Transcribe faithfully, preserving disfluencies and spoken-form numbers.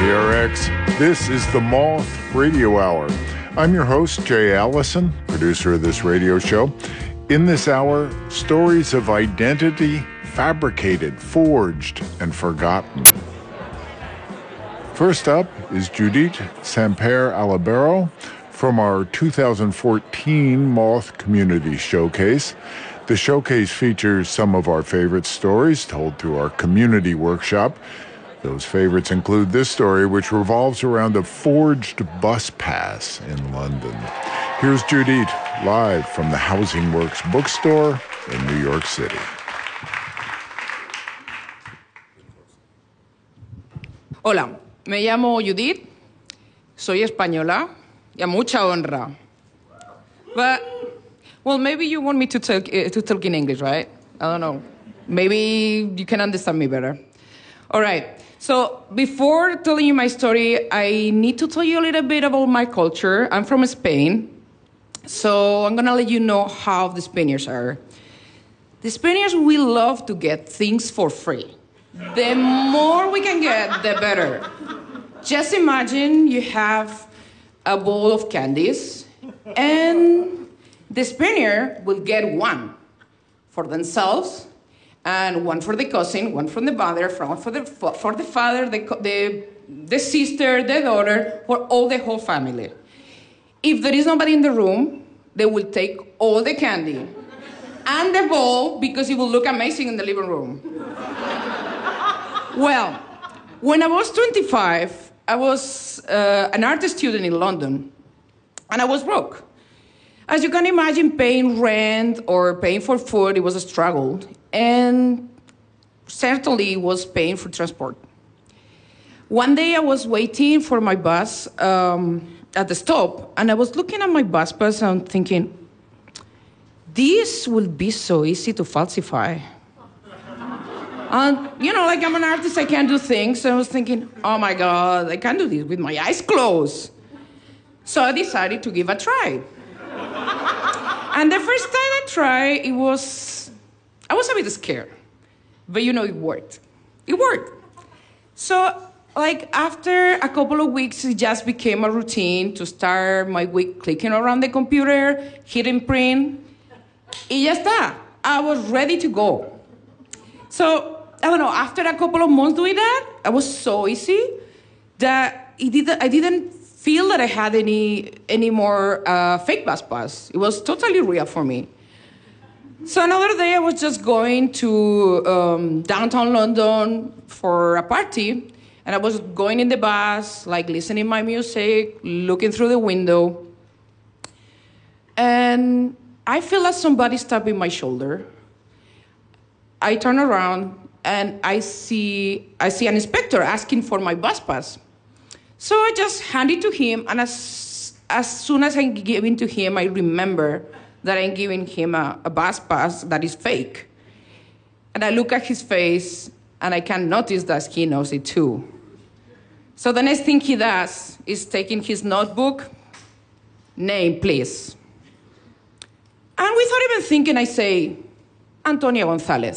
K R X. This is the Moth Radio Hour. I'm your host, Jay Allison, producer of this radio show. In this hour, stories of identity fabricated, forged, and forgotten. First up is Judith Samper-Alibero from our two thousand fourteen Moth Community Showcase. The showcase features some of our favorite stories told through our community workshop. Those favorites include this story, which revolves around a forged bus pass in London. Here's Judith, live from the Housing Works bookstore in New York City. Hola, me llamo Judith, soy española y a mucha honra. But, well, maybe you want me to talk, uh, to talk in English, right? I don't know. Maybe you can understand me better. All right. So before telling you my story, I need to tell you a little bit about my culture. I'm from Spain, so I'm going to let you know how the Spaniards are. The Spaniards, we love to get things for free. The more we can get, the better. Just imagine you have a bowl of candies, and the Spaniard will get one for themselves, and one for the cousin, one from the mother, one for the for the father, the, the the sister, the daughter, for all the whole family. If there is nobody in the room, they will take all the candy and the bowl because it will look amazing in the living room. Well, when I was twenty-five, I was uh, an art student in London, and I was broke. As you can imagine, paying rent or paying for food, it was a struggle. And certainly was paying for transport. One day I was waiting for my bus um, at the stop, and I was looking at my bus pass and thinking, this will be so easy to falsify. And, you know, like I'm an artist, I can do things. So I was thinking, oh my God, I can do this with my eyes closed. So I decided to give a try. And the first time I tried, it was, I was a bit scared. But, you know, it worked. It worked. So, like, after a couple of weeks, it just became a routine to start my week clicking around the computer, hitting print. Y ya está. I was ready to go. So, I don't know, after a couple of months doing that, it was so easy that it didn't, I didn't feel that I had any any more uh, fake bus pass. It was totally real for me. So another day, I was just going to um, downtown London for a party, and I was going in the bus, like listening my music, looking through the window, and I feel like somebody's tapping my shoulder. I turn around, and I see I see an inspector asking for my bus pass. So I just hand it to him, and as, as soon as I give it to him, I remember that I'm giving him a, a bus pass that is fake. And I look at his face, and I can notice that he knows it too. So the next thing he does is taking his notebook, name, please. And without even thinking, I say, Antonio Gonzalez.